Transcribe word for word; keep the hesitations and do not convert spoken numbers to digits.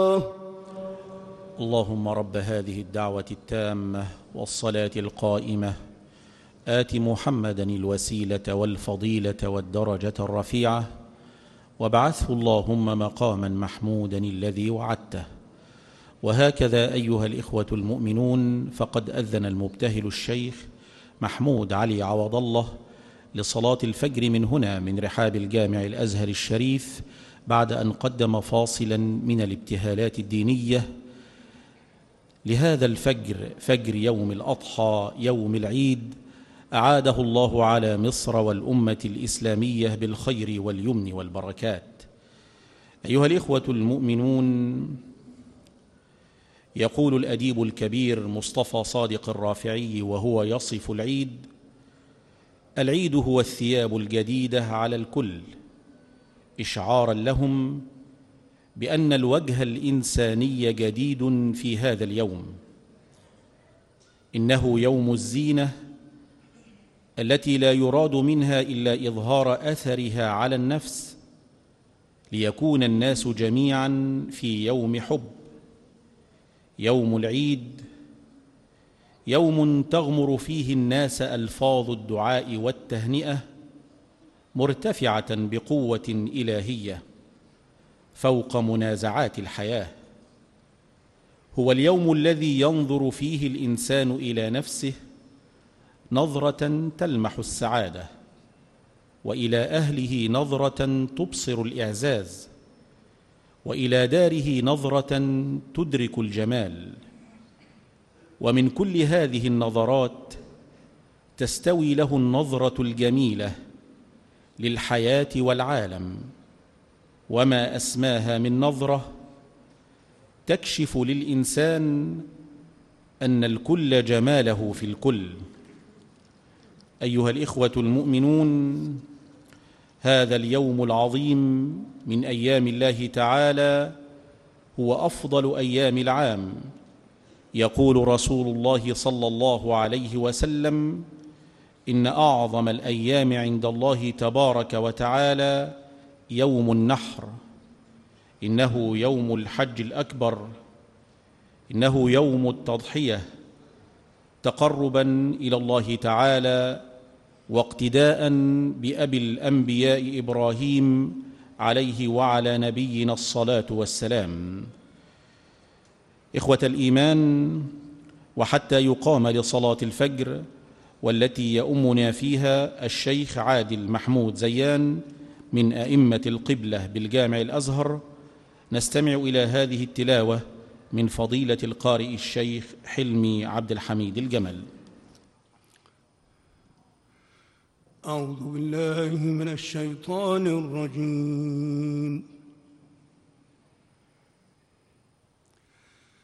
اللهم رب هذه الدعوة التامة والصلاة القائمة آت محمدا الوسيلة والفضيلة والدرجة الرفيعة وابعثه اللهم مقاما محمودا الذي وعدته. وهكذا أيها الإخوة المؤمنون، فقد أذن المبتهل الشيخ محمود علي عوض الله لصلاة الفجر من هنا من رحاب الجامع الأزهر الشريف، بعد أن قدم فاصلا من الابتهالات الدينية لهذا الفجر، فجر يوم الأضحى يوم العيد، أعاده الله على مصر والأمة الإسلامية بالخير واليمن والبركات. أيها الإخوة المؤمنون، يقول الأديب الكبير مصطفى صادق الرافعي وهو يصف العيد: العيد هو الثياب الجديدة على الكل، إشعاراً لهم بأن الوجه الإنساني جديد في هذا اليوم. إنه يوم الزينة التي لا يراد منها إلا إظهار أثرها على النفس، ليكون الناس جميعاً في يوم حب. يوم العيد يوم تغمر فيه الناس ألفاظ الدعاء والتهنئة مرتفعة بقوة إلهية فوق منازعات الحياة. هو اليوم الذي ينظر فيه الإنسان إلى نفسه نظرة تلمح السعادة، وإلى أهله نظرة تبصر الإعزاز، وإلى داره نظرة تدرك الجمال. ومن كل هذه النظرات تستوي له النظرة الجميلة للحياة والعالم، وما أسماها من نظرة تكشف للإنسان أن الكل جماله في الكل. أيها الإخوة المؤمنون، هذا اليوم العظيم من أيام الله تعالى هو أفضل أيام العام. يقول رسول الله صلى الله عليه وسلم: إن أعظم الأيام عند الله تبارك وتعالى يوم النحر، إنه يوم الحج الأكبر، إنه يوم التضحية، تقرباً إلى الله تعالى واقتداءً بأبي الأنبياء إبراهيم عليه وعلى نبينا الصلاة والسلام. إخوة الإيمان، وحتى يقام لصلاة الفجر والتي يؤمنا فيها الشيخ عادل محمود زيان من أئمة القبلة بالجامع الأزهر، نستمع إلى هذه التلاوة من فضيلة القارئ الشيخ حلمي عبد الحميد الجمل. أعوذ بالله من الشيطان الرجيم.